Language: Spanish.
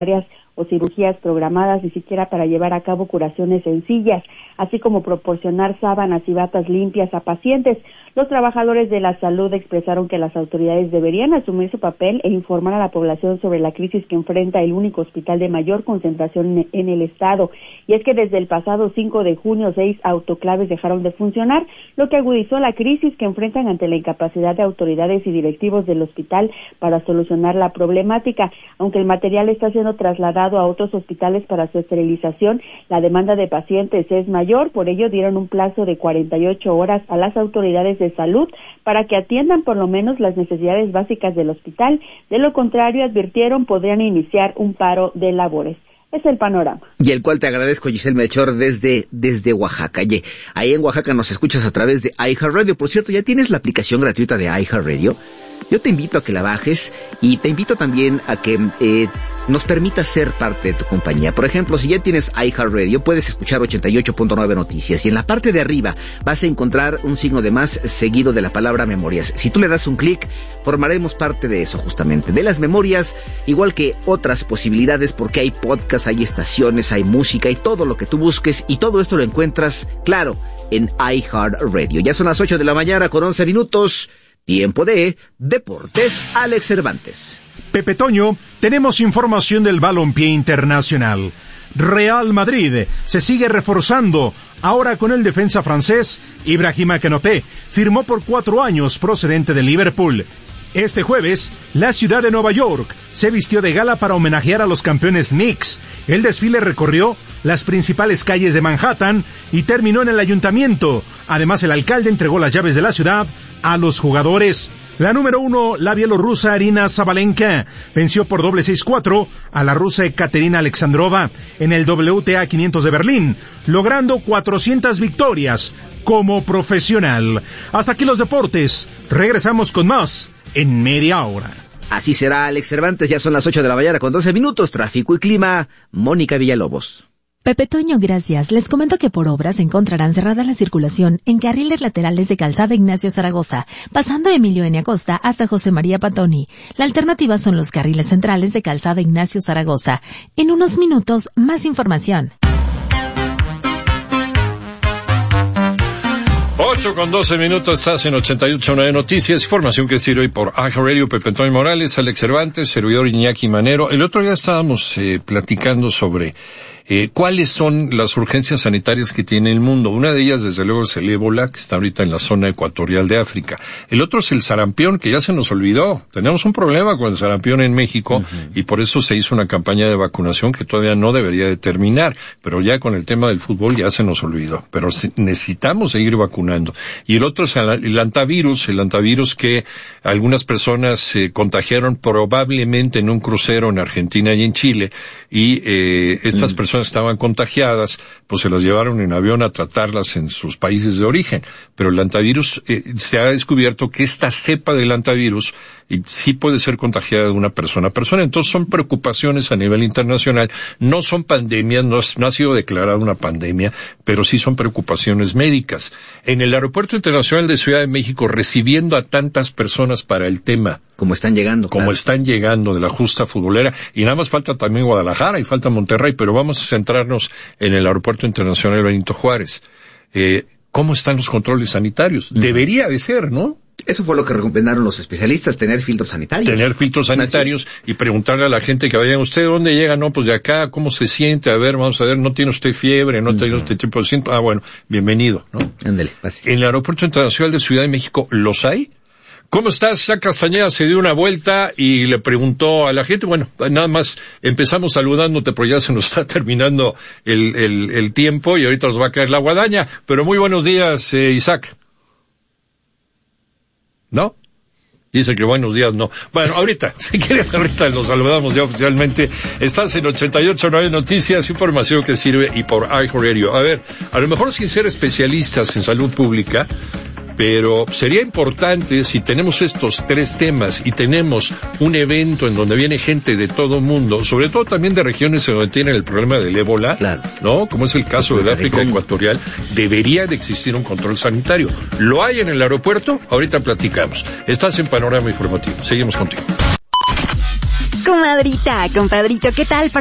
o cirugías programadas, ni siquiera para llevar a cabo curaciones sencillas, así como proporcionar sábanas y batas limpias a pacientes. Los trabajadores de la salud expresaron que las autoridades deberían asumir su papel e informar a la población sobre la crisis que enfrenta el único hospital de mayor concentración en el estado. Y es que desde el pasado 5 de junio, 6 autoclaves dejaron de funcionar, lo que agudizó la crisis que enfrentan ante la incapacidad de autoridades y directivos del hospital para solucionar la problemática. Aunque el material está siendo trasladado a otros hospitales para su esterilización, la demanda de pacientes es mayor, por ello dieron un plazo de 48 horas a las autoridades de salud para que atiendan por lo menos las necesidades básicas del hospital. De lo contrario, advirtieron, podrían iniciar un paro de labores. Es el panorama. Y el cual te agradezco, Giselle Melchor, desde Oaxaca. Oye, ahí en Oaxaca nos escuchas a través de iHeartRadio. Por cierto, ¿ya tienes la aplicación gratuita de iHeartRadio? Yo te invito a que la bajes y te invito también a que nos permitas ser parte de tu compañía. Por ejemplo, si ya tienes iHeartRadio, puedes escuchar 88.9 Noticias y en la parte de arriba vas a encontrar un signo de más seguido de la palabra memorias. Si tú le das un clic, formaremos parte de eso justamente, de las memorias, igual que otras posibilidades, porque hay podcasts, hay estaciones, hay música y todo lo que tú busques, y todo esto lo encuentras, claro, en iHeartRadio. Ya son las 8 de la mañana con 11 minutos. Tiempo de Deportes, Alex Cervantes. Pepe Toño, tenemos información del balompié internacional. Real Madrid se sigue reforzando, ahora con el defensa francés Ibrahima Konaté, firmó por 4 años procedente de Liverpool. Este jueves, la ciudad de Nueva York se vistió de gala para homenajear a los campeones Knicks. El desfile recorrió las principales calles de Manhattan y terminó en el ayuntamiento. Además, el alcalde entregó las llaves de la ciudad a los jugadores. La número 1, la bielorrusa Arina Sabalenka, venció por doble 6-4 a la rusa Ekaterina Alexandrova en el WTA 500 de Berlín, logrando 400 victorias como profesional. Hasta aquí los deportes. Regresamos con más en media hora. Así será, Alex Cervantes. Ya son las 8 de la mañana con 12 minutos. Tráfico y clima, Mónica Villalobos. Pepe Toño, gracias. Les comento que por obras encontrarán cerrada la circulación en carriles laterales de Calzada Ignacio Zaragoza, pasando Emilio N. Acosta hasta José María Patoni. La alternativa son los carriles centrales de Calzada Ignacio Zaragoza. En unos minutos, más información. 8 con 12 minutos, estás en 88.9 Noticias, información que sirve por iHeartRadio. Pepe Antonio Morales, Alex Cervantes, servidor Iñaki Manero. El otro día estábamos platicando sobre cuáles son las urgencias sanitarias que tiene el mundo. Una de ellas, desde luego, es el ébola, que está ahorita en la zona ecuatorial de África. El otro es el sarampión, que ya se nos olvidó. Tenemos un problema con el sarampión en México, y por eso se hizo una campaña de vacunación que todavía no debería de terminar, pero ya con el tema del fútbol ya se nos olvidó. Pero necesitamos seguir vacunando. Y el otro es el antivirus que algunas personas se contagiaron probablemente en un crucero en Argentina y en Chile, y estas personas estaban contagiadas, pues se las llevaron en avión a tratarlas en sus países de origen. Pero el antivirus, se ha descubierto que esta cepa del antivirus sí puede ser contagiada de una persona a persona. Entonces son preocupaciones a nivel internacional. No son pandemias, no ha sido declarada una pandemia, pero sí son preocupaciones médicas. En el Aeropuerto Internacional de Ciudad de México, recibiendo a tantas personas para el tema. Como están llegando de la justa futbolera. Y nada más falta también Guadalajara y falta Monterrey, pero vamos a centrarnos en el Aeropuerto Internacional Benito Juárez. ¿Cómo están los controles sanitarios? Debería de ser, ¿no? Eso fue lo que recomendaron los especialistas, tener filtros sanitarios. Y preguntarle a la gente que vaya, ¿usted dónde llega? No, pues de acá, ¿cómo se siente? A ver, vamos a ver, ¿no tiene usted fiebre? ¿No tiene usted tipo de síntomas? Ah, bueno, bienvenido, ¿no? Ándale, en el Aeropuerto Internacional de Ciudad de México, ¿los hay? ¿Cómo estás? Isaac Castañeda se dio una vuelta y le preguntó a la gente. Bueno, nada más empezamos saludándote porque ya se nos está terminando el tiempo y ahorita nos va a caer la guadaña. Pero muy buenos días, Isaac. ¿No? Dice que buenos días, no. Bueno, ahorita, si quieres, ahorita los saludamos ya oficialmente. Estás en 88.9 Noticias, información que sirve y por iHeartRadio. A ver, a lo mejor sin ser especialistas en salud pública, pero sería importante si tenemos estos 3 temas y tenemos un evento en donde viene gente de todo el mundo, sobre todo también de regiones en donde tienen el problema del ébola, claro, ¿no? Como es el caso del África ecuatorial, debería de existir un control sanitario. ¿Lo hay en el aeropuerto? Ahorita platicamos. Estás en Panorama Informativo. Seguimos contigo. Comadrita, compadrito, ¿qué tal?